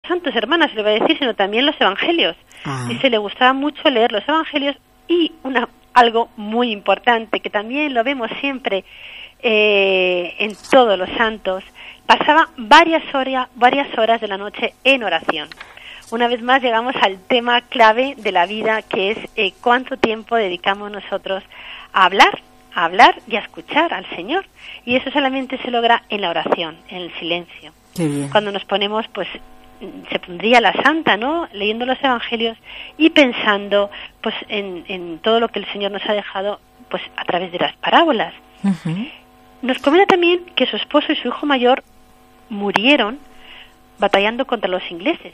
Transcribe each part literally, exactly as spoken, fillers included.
santos, hermanas, le voy a decir, sino también los evangelios. Ah. Dice, le gustaba mucho leer los evangelios y una algo muy importante, que también lo vemos siempre eh, en todos los santos, pasaba varias horas, varias horas de la noche en oración. Una vez más llegamos al tema clave de la vida, que es eh, cuánto tiempo dedicamos nosotros a hablar, a hablar y a escuchar al Señor. Y eso solamente se logra en la oración, en el silencio. Qué bien. Cuando nos ponemos, pues, se pondría la santa, ¿no?, leyendo los evangelios y pensando, pues, en, en todo lo que el Señor nos ha dejado, pues, a través de las parábolas. Uh-huh. Nos comenta también que su esposo y su hijo mayor murieron batallando contra los ingleses.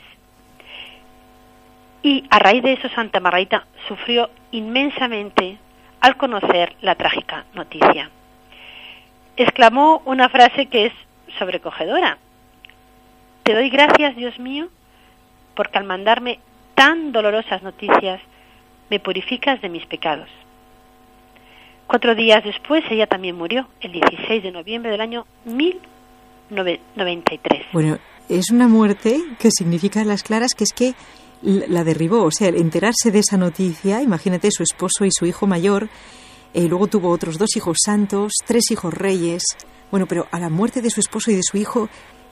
Y a raíz de eso, Santa Margarita sufrió inmensamente al conocer la trágica noticia. Exclamó una frase que es sobrecogedora: te doy gracias, Dios mío, porque al mandarme tan dolorosas noticias, me purificas de mis pecados. Cuatro días después, ella también murió, el dieciséis de noviembre del año mil noventa y tres. Bueno, es una muerte que significa a las claras que es que la derribó. O sea, el enterarse de esa noticia, imagínate, su esposo y su hijo mayor, eh, luego tuvo otros dos hijos santos, tres hijos reyes. Bueno, pero a la muerte de su esposo y de su hijo,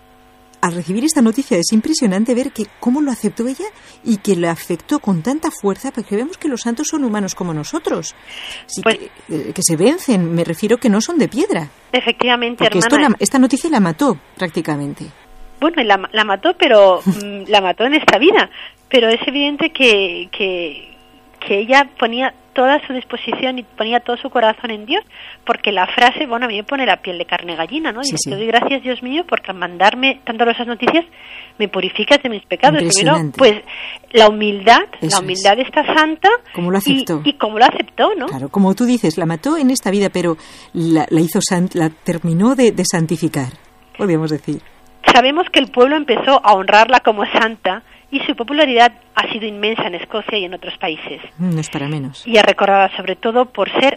al recibir esta noticia es impresionante ver que cómo lo aceptó ella y que le afectó con tanta fuerza, porque vemos que los santos son humanos como nosotros, sí, pues, que, que se vencen, me refiero que no son de piedra. Efectivamente, porque hermana. Esto la, esta noticia la mató prácticamente. Bueno, la, la mató, pero la mató en esta vida, pero es evidente que, que, que ella ponía toda su disposición y ponía todo su corazón en Dios, porque la frase, bueno, a mí me pone la piel de carne gallina, ¿no? Sí, y sí. Te doy gracias, Dios mío, porque al mandarme tantas esas noticias me purificas de mis pecados. Primero, pues la humildad, Eso la humildad es. de esta santa. ¿Cómo lo aceptó? Y, y cómo lo aceptó, ¿no? Claro, como tú dices, la mató en esta vida, pero la, la hizo san, la terminó de, de santificar, podríamos decir. Sabemos que el pueblo empezó a honrarla como santa y su popularidad ha sido inmensa en Escocia y en otros países. No es para menos. Y es recordada sobre todo por ser,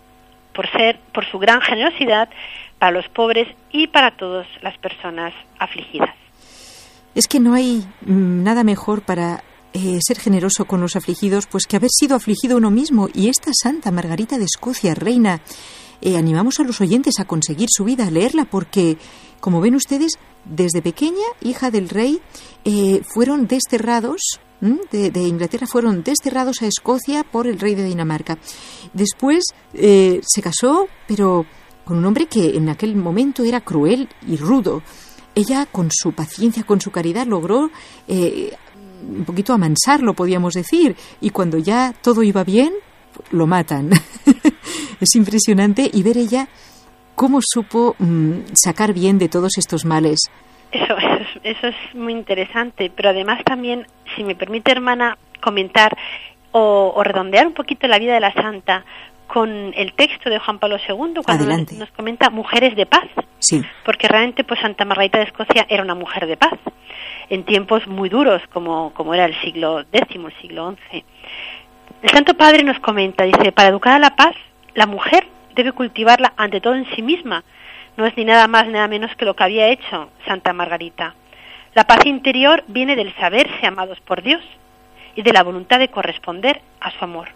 por ser, por su gran generosidad para los pobres y para todas las personas afligidas. Es que no hay mmm, nada mejor para eh, ser generoso con los afligidos, pues que haber sido afligido uno mismo. Y esta Santa Margarita de Escocia, reina, eh, animamos a los oyentes a conseguir su vida, a leerla, porque, como ven ustedes, desde pequeña, hija del rey, eh, fueron desterrados, de, de Inglaterra, fueron desterrados a Escocia por el rey de Dinamarca. Después eh, se casó, pero con un hombre que en aquel momento era cruel y rudo. Ella, con su paciencia, con su caridad, logró eh, un poquito amansarlo, podíamos decir, y cuando ya todo iba bien, lo matan. Es impresionante, y ver ella cómo supo mmm, sacar bien de todos estos males. Eso, eso, es, eso es muy interesante, pero además también, si me permite, hermana, comentar o, o redondear un poquito la vida de la santa con el texto de Juan Pablo segundo, cuando nos, nos comenta mujeres de paz. Sí. Porque realmente, pues, Santa Margarita de Escocia era una mujer de paz en tiempos muy duros, como, como era el siglo décimo, el siglo once. El Santo Padre nos comenta, dice, para educar a la paz, la mujer debe cultivarla ante todo en sí misma. No es ni nada más ni nada menos que lo que había hecho Santa Margarita. La paz interior viene del saberse amados por Dios y de la voluntad de corresponder a su amor.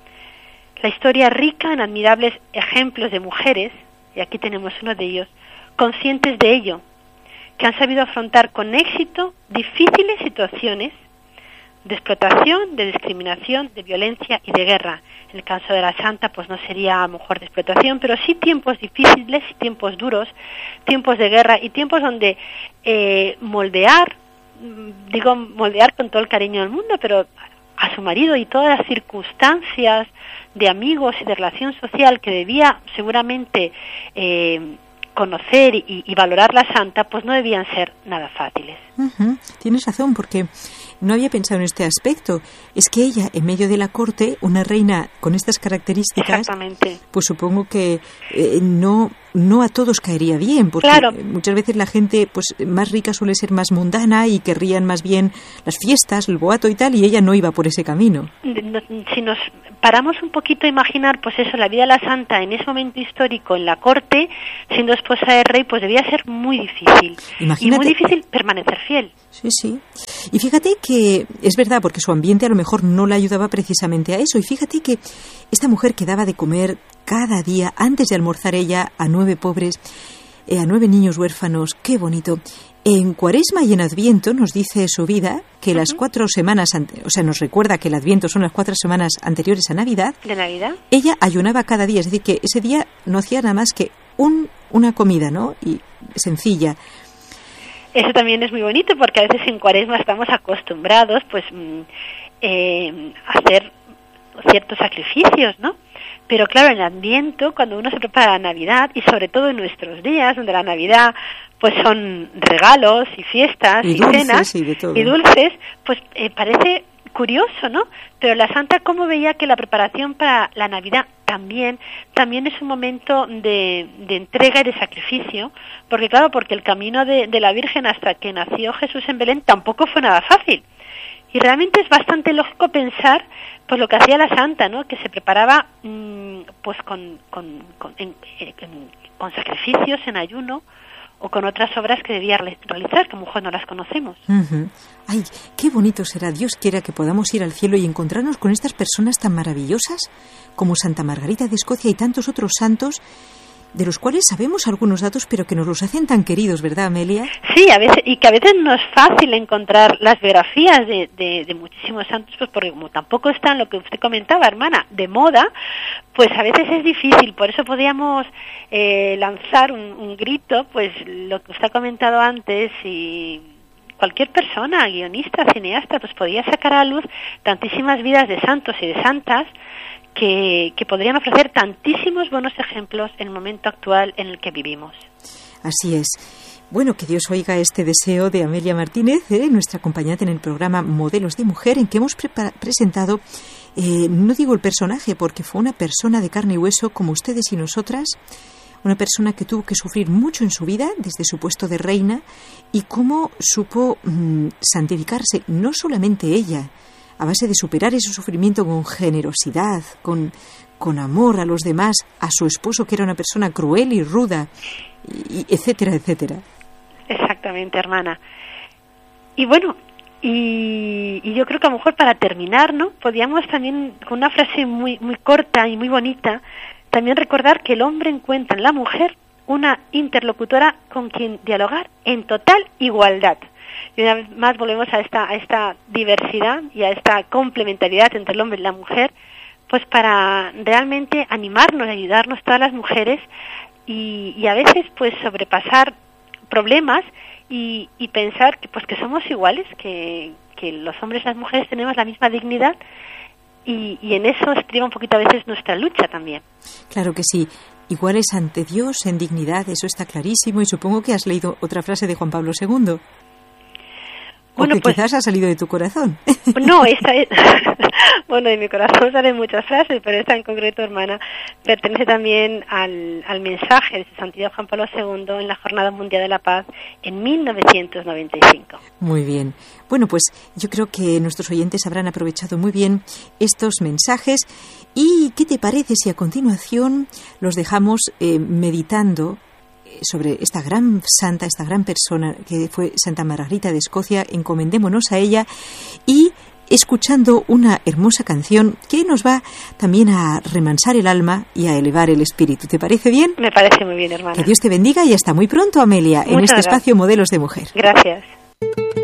La historia es rica en admirables ejemplos de mujeres, y aquí tenemos uno de ellos, conscientes de ello, que han sabido afrontar con éxito difíciles situaciones de explotación, de discriminación, de violencia y de guerra. En el caso de la santa, pues no sería a lo mejor de explotación, pero sí tiempos difíciles, tiempos duros, tiempos de guerra y tiempos donde eh, moldear, digo moldear con todo el cariño del mundo, pero a su marido y todas las circunstancias de amigos y de relación social que debía seguramente eh, conocer y, y valorar la santa, pues no debían ser nada fáciles. Uh-huh. Tienes razón, porque no había pensado en este aspecto. Es que ella, en medio de la corte, una reina con estas características, exactamente, pues supongo que eh, no no a todos caería bien, porque claro, muchas veces la gente pues más rica suele ser más mundana y querrían más bien las fiestas, el boato y tal, y ella no iba por ese camino. Si nos paramos un poquito a imaginar, pues eso, la vida de la santa en ese momento histórico en la corte, siendo esposa del rey, pues debía ser muy difícil. Imagínate. Y muy difícil permanecer fiel. Sí, sí. Y fíjate que es verdad, porque su ambiente a lo mejor no le ayudaba precisamente a eso. Y fíjate que esta mujer que daba de comer cada día, antes de almorzar ella, a nueve pobres, eh, a nueve niños huérfanos. ¡Qué bonito! En Cuaresma y en Adviento nos dice su vida que uh-huh. las cuatro semanas, ante, o sea, nos recuerda que el Adviento son las cuatro semanas anteriores a Navidad. ¿De Navidad? Ella ayunaba cada día, es decir, que ese día no hacía nada más que un, una comida, ¿no? Y sencilla. Eso también es muy bonito, porque a veces en Cuaresma estamos acostumbrados, pues, eh, a hacer ciertos sacrificios, ¿no? Pero claro, en el Adviento, cuando uno se prepara la Navidad, y sobre todo en nuestros días, donde la Navidad pues son regalos y fiestas y, y cenas y, de todo. y dulces, pues eh, parece curioso, ¿no? Pero la Santa, ¿cómo veía que la preparación para la Navidad también también es un momento de, de entrega y de sacrificio? Porque claro, porque el camino de, de la Virgen hasta que nació Jesús en Belén tampoco fue nada fácil. Y realmente es bastante lógico pensar pues lo que hacía la Santa, ¿no? Que se preparaba mmm, pues con con con, en, en, con sacrificios, en ayuno, o con otras obras que debía realizar, que a lo mejor no las conocemos. Uh-huh. Ay, qué bonito será. Dios quiera que podamos ir al cielo y encontrarnos con estas personas tan maravillosas como Santa Margarita de Escocia y tantos otros santos, de los cuales sabemos algunos datos, pero que nos los hacen tan queridos, ¿verdad, Amelia? Sí, a veces, y que a veces no es fácil encontrar las biografías de, de, de muchísimos santos, pues porque como tampoco están, lo que usted comentaba, hermana, de moda, pues a veces es difícil. Por eso podíamos eh, lanzar un, un grito, pues lo que usted ha comentado antes, y cualquier persona, guionista, cineasta, pues podía sacar a luz tantísimas vidas de santos y de santas, Que, que podrían ofrecer tantísimos buenos ejemplos en el momento actual en el que vivimos. Así es. Bueno, que Dios oiga este deseo de Amelia Martínez, eh, nuestra acompañante en el programa Modelos de Mujer, en que hemos prepara- presentado, eh, no digo el personaje, porque fue una persona de carne y hueso como ustedes y nosotras, una persona que tuvo que sufrir mucho en su vida desde su puesto de reina, y cómo supo mmm, santificarse, no solamente ella, a base de superar ese sufrimiento con generosidad, con, con amor a los demás, a su esposo, que era una persona cruel y ruda, y, etcétera, etcétera. Exactamente, hermana. Y bueno, y, y yo creo que a lo mejor para terminar, ¿no?, podíamos también, con una frase muy, muy corta y muy bonita, también recordar que el hombre encuentra en la mujer una interlocutora con quien dialogar en total igualdad. Y una vez más volvemos a esta, a esta diversidad y a esta complementariedad entre el hombre y la mujer, pues para realmente animarnos y ayudarnos todas las mujeres, y, y a veces pues sobrepasar problemas y, y pensar que pues que somos iguales, que, que los hombres y las mujeres tenemos la misma dignidad, y, y en eso estriba un poquito a veces nuestra lucha también. Claro que sí. Iguales ante Dios en dignidad, eso está clarísimo, y supongo que has leído otra frase de Juan Pablo segundo. O bueno, que pues, quizás ha salido de tu corazón. No, esta es... Bueno, de mi corazón salen muchas frases, pero esta en concreto, hermana, pertenece también al, al mensaje de su santidad Juan Pablo segundo en la Jornada Mundial de la Paz en mil novecientos noventa y cinco. Muy bien. Bueno, pues yo creo que nuestros oyentes habrán aprovechado muy bien estos mensajes. ¿Y qué te parece si a continuación los dejamos eh, meditando sobre esta gran santa, esta gran persona que fue Santa Margarita de Escocia? Encomendémonos a ella y escuchando una hermosa canción que nos va también a remansar el alma y a elevar el espíritu. ¿Te parece bien? Me parece muy bien, hermana. Que Dios te bendiga y hasta muy pronto, Amelia, Muchas en este gracias. Espacio Modelos de Mujer. Gracias.